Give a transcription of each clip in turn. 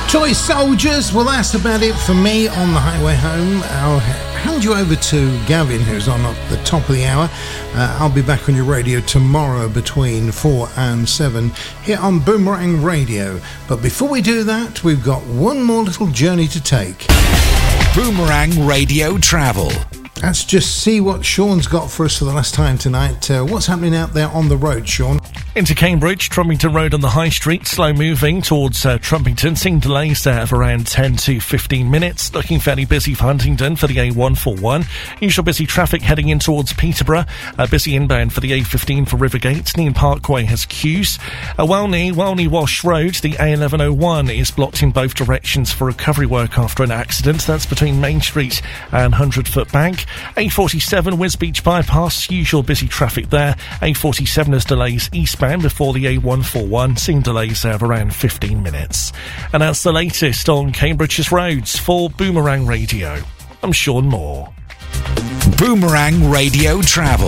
Toy Soldiers, well that's about it for me on the highway home. I'll hand you over to Gavin, who's on at the top of the hour. I'll be back on your radio tomorrow between 4 and 7 here on Boomerang Radio. But before we do that, we've got one more little journey to take. Boomerang Radio Travel. Let's just see what Sean's got for us for the last time tonight. What's happening out there on the road, Sean? Into Cambridge, Trumpington Road on the High Street, slow moving towards Trumpington, seeing delays there of around 10 to 15 minutes. Looking fairly busy for Huntingdon for the A141. Usual busy traffic heading in towards Peterborough. Busy inbound for the A15 for Rivergate. Nean Parkway has queues. Walney Wash Road, the A1101 is blocked in both directions for recovery work after an accident. That's between Main Street and 100-foot Bank. A47 Wisbeach Bypass, usual busy traffic there. A47 has delays eastbound before the A141, seeing delays there of around 15 minutes. And that's the latest on Cambridge's roads for Boomerang Radio. I'm Sean Moore. Boomerang Radio Travel.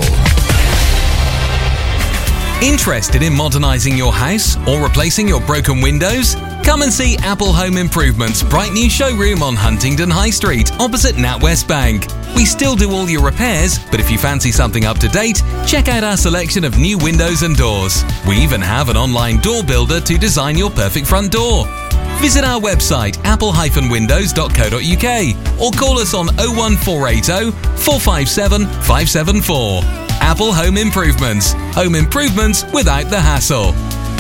Interested in modernising your house or replacing your broken windows? Come and see Apple Home Improvements' bright new showroom on Huntingdon High Street, opposite NatWest Bank. We still do all your repairs, but if you fancy something up to date, check out our selection of new windows and doors. We even have an online door builder to design your perfect front door. Visit our website apple-windows.co.uk or call us on 01480 457 574. Apple Home Improvements. Home improvements without the hassle.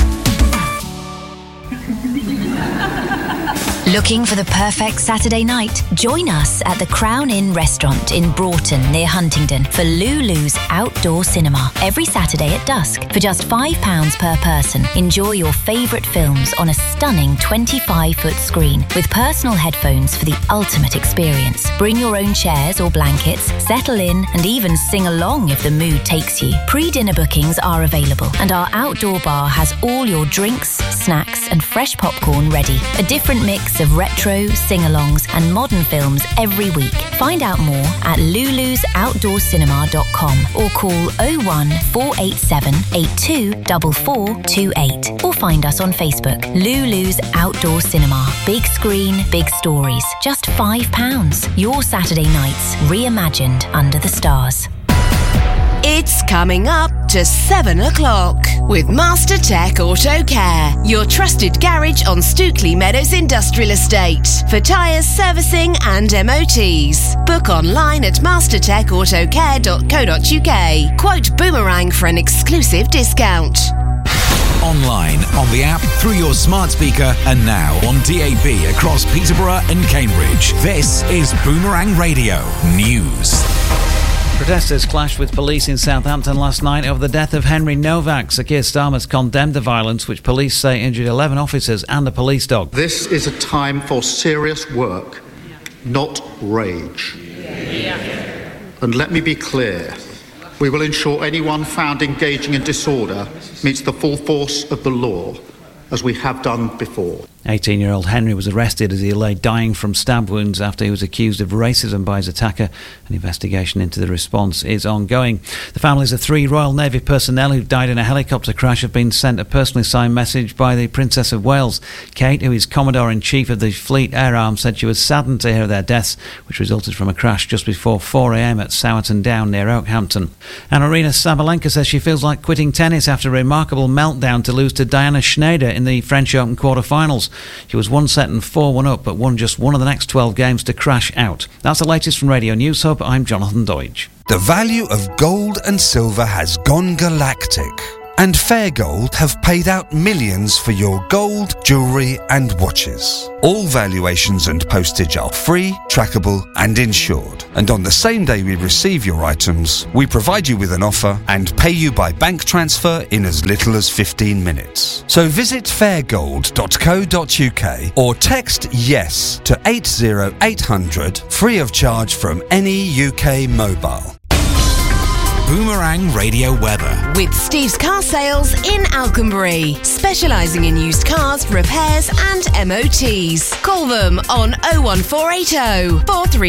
Looking for the perfect Saturday night? Join us at the Crown Inn restaurant in Broughton near Huntingdon for Lulu's Outdoor Cinema every Saturday at dusk. For just £5 per person, enjoy your favourite films on a stunning 25-foot screen with personal headphones for the ultimate experience. Bring your own chairs or blankets, settle in and even sing along if the mood takes you. Pre-dinner bookings are available and our outdoor bar has all your drinks, snacks and fresh popcorn ready. A different mix of retro, sing-alongs and modern films every week. Find out more at lulusoutdoorcinema.com or call 01 487 824428 or find us on Facebook. Lulu's Outdoor Cinema. Big screen, big stories. Just £5. Your Saturday nights reimagined under the stars. It's coming up to 7 o'clock with Master Tech Auto Care, your trusted garage on Stookley Meadows Industrial Estate for tyres, servicing and MOTs. Book online at mastertechautocare.co.uk. Quote Boomerang for an exclusive discount. Online, on the app, through your smart speaker and now on DAB across Peterborough and Cambridge. This is Boomerang Radio News. Protesters clashed with police in Southampton last night over the death of Henry Novak. Sir Keir Starmer's condemned the violence, which police say injured 11 officers and a police dog. This is a time for serious work, not rage. And let me be clear, we will ensure anyone found engaging in disorder meets the full force of the law, as we have done before. 18-year-old Henry was arrested as he lay dying from stab wounds after he was accused of racism by his attacker. An investigation into the response is ongoing. The families of 3 Royal Navy personnel who died in a helicopter crash have been sent a personally signed message by the Princess of Wales. Kate, who is Commodore-in-Chief of the Fleet Air Arm, said she was saddened to hear their deaths, which resulted from a crash just before 4 a.m. at Sowerton Down near Oakhampton. And Aryna Sabalenka says she feels like quitting tennis after a remarkable meltdown to lose to Diana Schneider in the French Open quarter-finals. She was 1 set and 4-1 up, but won just one of the next 12 games to crash out. That's the latest from Radio News Hub. I'm Jonathan Deutsch. The value of gold and silver has gone galactic, and Fair Gold have paid out millions for your gold, jewellery and watches. All valuations and postage are free, trackable and insured. And on the same day we receive your items, we provide you with an offer and pay you by bank transfer in as little as 15 minutes. So visit fairgold.co.uk or text YES to 80800 free of charge from any UK mobile. Boomerang Radio weather. With Steve's Car Sales in Alconbury, specialising in used cars, repairs and MOTs. Call them on 01480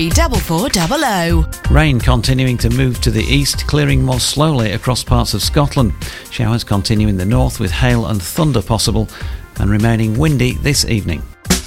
434400. Rain continuing to move to the east, clearing more slowly across parts of Scotland. Showers continue in the north with hail and thunder possible and remaining windy this evening.